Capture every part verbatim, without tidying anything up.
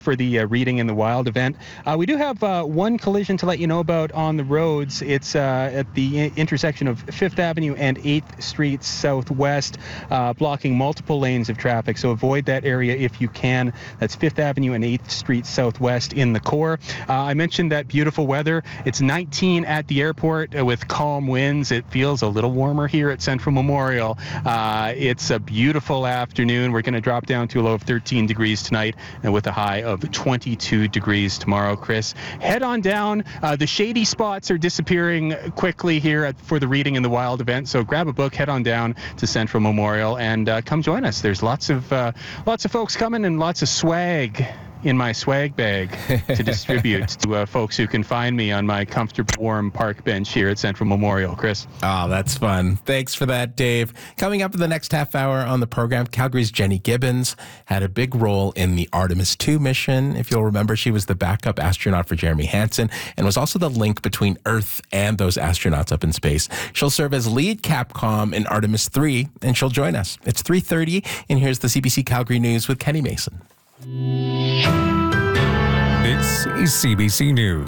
for the uh, Reading in the Wild event. Uh, we do have uh, one collision to let you know about on the roads. It's uh, at the I- intersection of Fifth Avenue and eighth Street Southwest, uh, blocking multiple lanes of traffic. So avoid that area if you can. That's Fifth Avenue and eighth Street Southwest in the core. Uh, I mentioned that beautiful weather. It's nineteen at the airport uh, with calm winds. It feels a little warmer here at Central Memorial. Uh, it's a beautiful afternoon. We're going to drop down to a low of thirteen degrees tonight and with a high of twenty-two degrees tomorrow, Chris. Head on down. Uh, the shady spots are disappearing quickly here at, for the Reading in the Wild event. So grab a book, head on down to Central Memorial, and uh, come join us. There's lots of uh, lots of folks coming and lots of swag in my swag bag to distribute to uh, folks who can find me on my comfortable, warm park bench here at Central Memorial. Chris. Oh, that's fun. Thanks for that, Dave. Coming up in the next half hour on the program, Calgary's Jenny Gibbons had a big role in the Artemis two mission. If you'll remember, she was the backup astronaut for Jeremy Hansen and was also the link between Earth and those astronauts up in space. She'll serve as lead Capcom in Artemis three, and she'll join us. It's three thirty, and here's the C B C Calgary News with Kenny Mason. This is C B C News.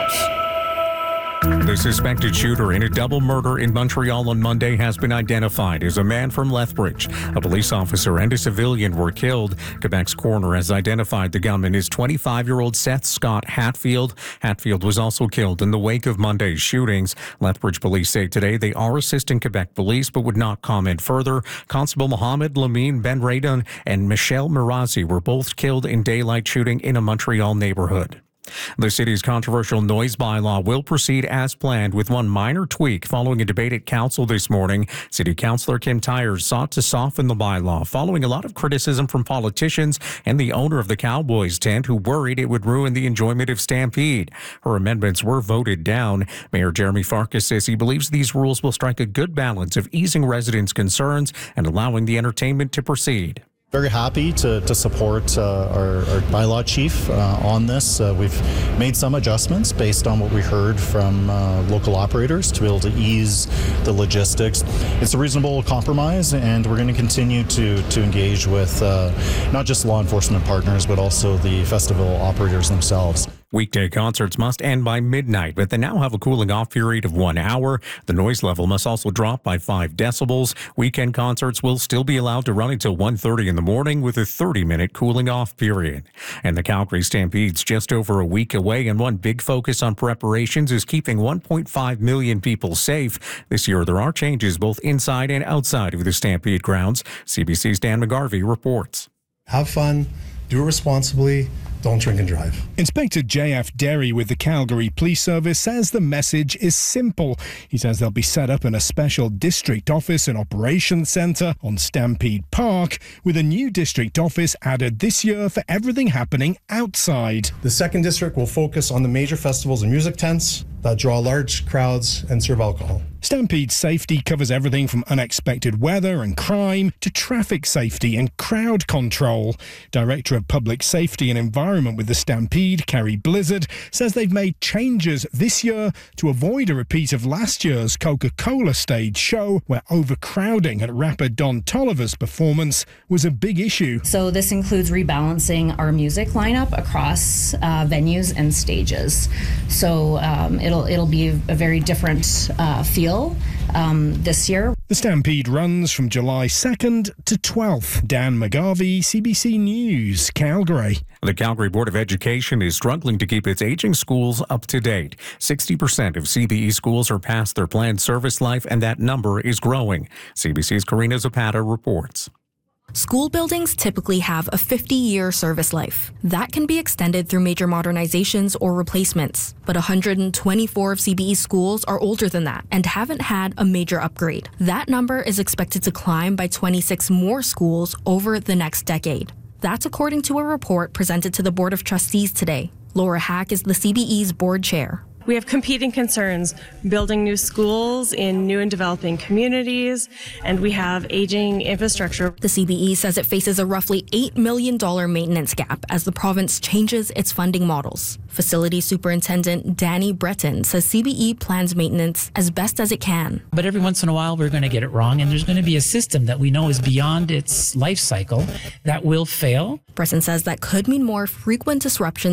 The suspected shooter in a double murder in Montreal on Monday has been identified as a man from Lethbridge. A police officer and a civilian were killed. Quebec's coroner has identified the gunman as twenty-five-year-old Seth Scott Hatfield. Hatfield was also killed in the wake of Monday's shootings. Lethbridge police say today they are assisting Quebec police but would not comment further. Constable Mohamed Lamine Ben-Radon and Michelle Mirazi were both killed in daylight shooting in a Montreal neighborhood. The city's controversial noise bylaw will proceed as planned with one minor tweak following a debate at council this morning. City Councillor Kim Tyers sought to soften the bylaw following a lot of criticism from politicians and the owner of the Cowboys tent who worried it would ruin the enjoyment of Stampede. Her amendments were voted down. Mayor Jeremy Farkas says he believes these rules will strike a good balance of easing residents' concerns and allowing the entertainment to proceed. Very happy to, to support uh, our, our bylaw chief uh, on this. Uh, we've made some adjustments based on what we heard from uh, local operators to be able to ease the logistics. It's a reasonable compromise, and we're going to continue to, to engage with uh, not just law enforcement partners, but also the festival operators themselves. Weekday concerts must end by midnight, but they now have a cooling off period of one hour. The noise level must also drop by five decibels. Weekend concerts will still be allowed to run until one thirty in the morning with a thirty-minute cooling off period. And the Calgary Stampede's just over a week away, and one big focus on preparations is keeping one point five million people safe. This year, there are changes both inside and outside of the Stampede grounds. C B C's Dan McGarvey reports. Have fun, do it responsibly. Don't drink and drive. Inspector J F Derry with the Calgary Police Service says the message is simple. He says they'll be set up in a special district office and operations centre on Stampede Park, with a new district office added this year for everything happening outside. The second district will focus on the major festivals and music tents that draw large crowds and serve alcohol. Stampede safety covers everything from unexpected weather and crime to traffic safety and crowd control. Director of Public Safety and Environment with the Stampede, Kerry Blizzard, says they've made changes this year to avoid a repeat of last year's Coca-Cola stage show, where overcrowding at rapper Don Tolliver's performance was a big issue. So this includes rebalancing our music lineup across uh, venues and stages. So um, it'll it'll be a very different uh, feel Um, this year. The Stampede runs from July second to twelfth. Dan McGarvey, C B C News, Calgary. The Calgary Board of Education is struggling to keep its aging schools up to date. sixty percent of C B E schools are past their planned service life, and that number is growing. C B C's Karina Zapata reports. School buildings typically have a fifty-year service life. That can be extended through major modernizations or replacements. But one hundred twenty-four of C B E's schools are older than that and haven't had a major upgrade. That number is expected to climb by twenty-six more schools over the next decade. That's according to a report presented to the Board of Trustees today. Laura Hack is the C B E's board chair. We have competing concerns, building new schools in new and developing communities, and we have aging infrastructure. The C B E says it faces a roughly eight million dollars maintenance gap as the province changes its funding models. Facility Superintendent Danny Breton says C B E plans maintenance as best as it can. But every once in a while, we're going to get it wrong, and there's going to be a system that we know is beyond its life cycle that will fail. Breton says that could mean more frequent disruptions